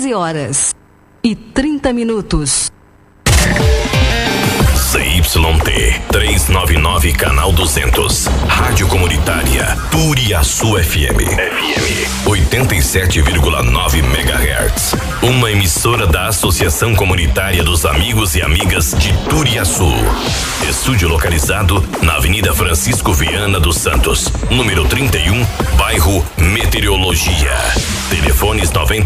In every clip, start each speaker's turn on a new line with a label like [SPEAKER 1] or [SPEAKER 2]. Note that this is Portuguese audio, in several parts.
[SPEAKER 1] 12h30.
[SPEAKER 2] ZYT 399, canal 200. Rádio Comunitária Turiaçu FM 87,9 MHz. Uma emissora da Associação Comunitária dos Amigos e Amigas de Turiaçu. Estúdio localizado na Avenida Francisco Viana dos Santos, número 31, bairro Meteorologia. Telefones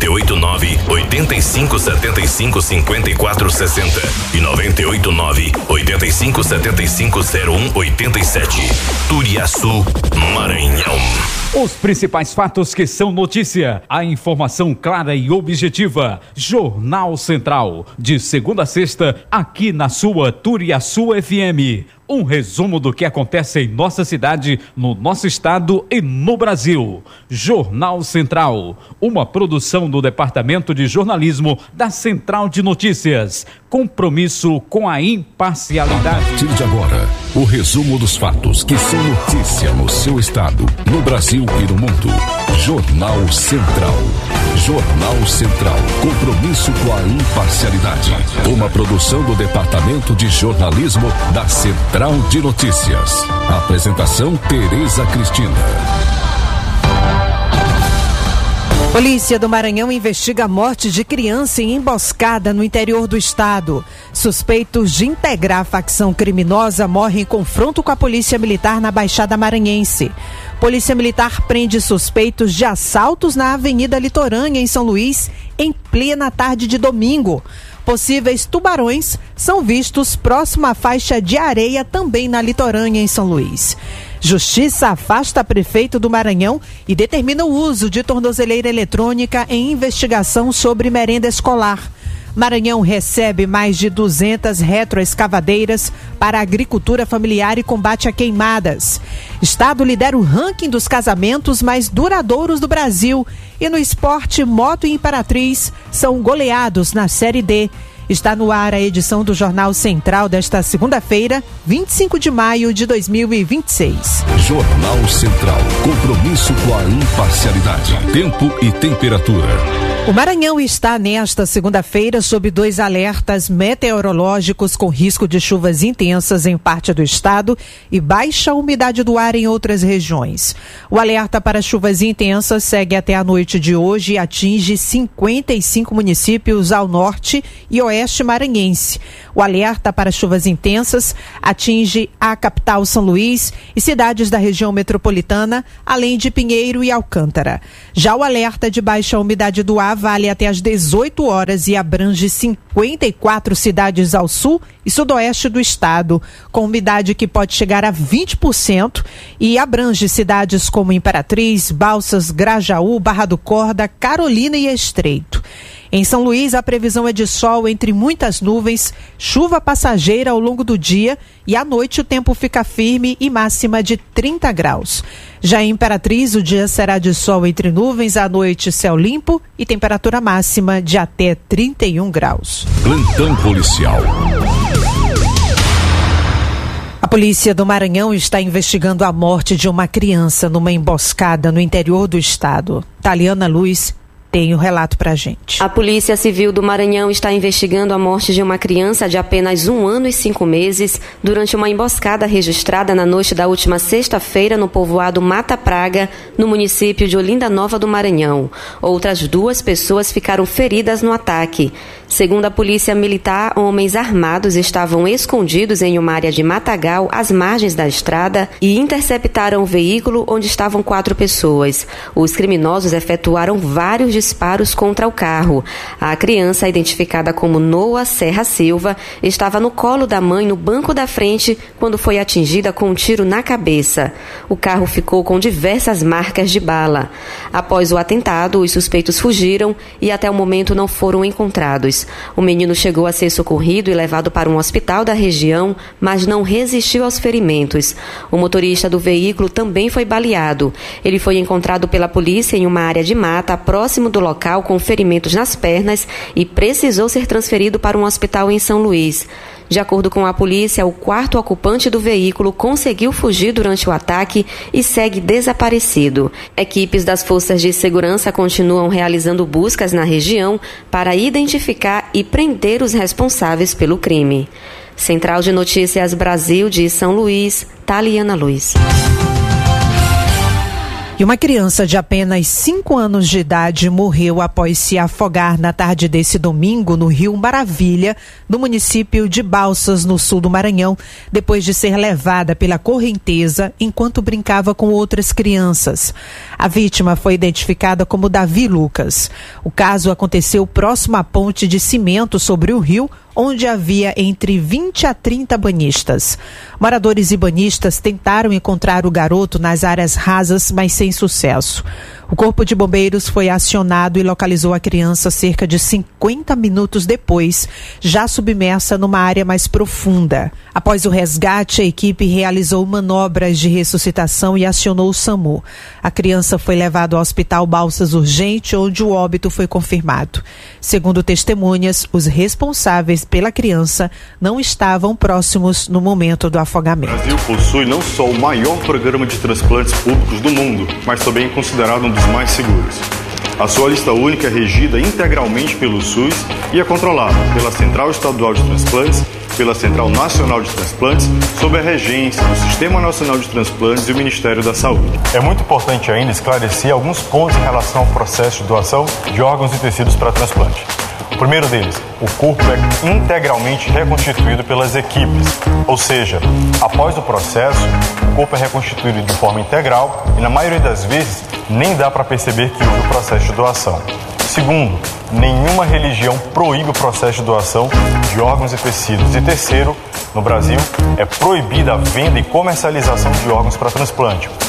[SPEAKER 2] 989-8575-5460 e 989-8575-0187. Turiaçu, Maranhão.
[SPEAKER 3] Os principais fatos que são notícia, a informação clara e objetiva. Jornal Central, de segunda a sexta, aqui na sua Turiaçu FM. Um resumo do que acontece em nossa cidade, no nosso estado e no Brasil. Jornal Central, uma produção do Departamento de Jornalismo da Central de Notícias. Compromisso com a imparcialidade.
[SPEAKER 4] A partir de agora, o resumo dos fatos que são notícia no seu estado, no Brasil e no mundo. Jornal Central. Jornal Central. Compromisso com a imparcialidade. Uma produção do Departamento de Jornalismo da Central de Notícias. Apresentação: Tereza Cristina.
[SPEAKER 5] Polícia do Maranhão investiga a morte de criança em emboscada no interior do estado. Suspeitos de integrar a facção criminosa morrem em confronto com a Polícia Militar na Baixada Maranhense. Polícia Militar prende suspeitos de assaltos na Avenida Litorânea, em São Luís, em plena tarde de domingo. Possíveis tubarões são vistos próximo à faixa de areia, também na Litorânea, em São Luís. Justiça afasta prefeito do Maranhão e determina o uso de tornozeleira eletrônica em investigação sobre merenda escolar. Maranhão recebe mais de 200 retroescavadeiras para a agricultura familiar e combate a queimadas. Estado lidera o ranking dos casamentos mais duradouros do Brasil. E no esporte, Moto e Imperatriz são goleados na Série D. Está no ar a edição do Jornal Central desta segunda-feira, 25 de maio de 2026.
[SPEAKER 4] Jornal Central. Compromisso com a imparcialidade. Tempo e temperatura.
[SPEAKER 5] O Maranhão está nesta segunda-feira sob 2 alertas meteorológicos com risco de chuvas intensas em parte do estado e baixa umidade do ar em outras regiões. O alerta para chuvas intensas segue até a noite de hoje e atinge 55 municípios ao norte e oeste maranhense. O alerta para chuvas intensas atinge a capital São Luís e cidades da região metropolitana, além de Pinheiro e Alcântara. Já o alerta de baixa umidade do ar vale até às 18 horas e abrange 54 cidades ao sul e sudoeste do estado, com umidade que pode chegar a 20% e abrange cidades como Imperatriz, Balsas, Grajaú, Barra do Corda, Carolina e Estreito. Em São Luís, a previsão é de sol entre muitas nuvens, chuva passageira ao longo do dia e à noite o tempo fica firme e máxima de 30 graus. Já em Imperatriz, o dia será de sol entre nuvens, à noite céu limpo e temperatura máxima de até 31 graus.
[SPEAKER 4] Plantão policial.
[SPEAKER 5] A polícia do Maranhão está investigando a morte de uma criança numa emboscada no interior do estado. Taliana Luz tem o relato pra gente.
[SPEAKER 6] A Polícia Civil do Maranhão está investigando a morte de uma criança de apenas 1 ano e 5 meses durante uma emboscada registrada na noite da última sexta-feira no povoado Mata Praga, no município de Olinda Nova do Maranhão. Outras 2 pessoas ficaram feridas no ataque. Segundo a Polícia Militar, homens armados estavam escondidos em uma área de matagal às margens da estrada e interceptaram o veículo onde estavam 4 pessoas. Os criminosos efetuaram vários disparos contra o carro. A criança, identificada como Noah Serra Silva, estava no colo da mãe no banco da frente quando foi atingida com um tiro na cabeça. O carro ficou com diversas marcas de bala. Após o atentado, os suspeitos fugiram e até o momento não foram encontrados. O menino chegou a ser socorrido e levado para um hospital da região, mas não resistiu aos ferimentos. O motorista do veículo também foi baleado. Ele foi encontrado pela polícia em uma área de mata próximo do local com ferimentos nas pernas e precisou ser transferido para um hospital em São Luís. De acordo com a polícia, o quarto ocupante do veículo conseguiu fugir durante o ataque e segue desaparecido. Equipes das forças de segurança continuam realizando buscas na região para identificar e prender os responsáveis pelo crime. Central de Notícias Brasil de São Luís, Taliana Luiz.
[SPEAKER 5] E uma criança de apenas 5 anos de idade morreu após se afogar na tarde desse domingo no Rio Maravilha, no município de Balsas, no sul do Maranhão, depois de ser levada pela correnteza enquanto brincava com outras crianças. A vítima foi identificada como Davi Lucas. O caso aconteceu próximo à ponte de cimento sobre o rio, onde havia entre 20 a 30 banhistas. Moradores e banhistas tentaram encontrar o garoto nas áreas rasas, mas sem sucesso. O Corpo de Bombeiros foi acionado e localizou a criança cerca de 50 minutos depois, já submersa numa área mais profunda. Após o resgate, a equipe realizou manobras de ressuscitação e acionou o SAMU. A criança foi levada ao Hospital Balsas Urgente, onde o óbito foi confirmado. Segundo testemunhas, os responsáveis pela criança não estavam próximos no momento do afogamento.
[SPEAKER 7] O Brasil possui não só o maior programa de transplantes públicos do mundo, mas também é considerado um dos mais seguros. A sua lista única é regida integralmente pelo SUS e é controlada pela Central Estadual de Transplantes, pela Central Nacional de Transplantes, sob a regência do Sistema Nacional de Transplantes e o Ministério da Saúde. É muito importante ainda esclarecer alguns pontos em relação ao processo de doação de órgãos e tecidos para transplante. O primeiro deles, o corpo é integralmente reconstituído pelas equipes, ou seja, após o processo, o corpo é reconstituído de forma integral e, na maioria das vezes, nem dá para perceber que houve o processo de doação. Segundo, nenhuma religião proíbe o processo de doação de órgãos e tecidos. E terceiro, no Brasil, é proibida a venda e comercialização de órgãos para transplante.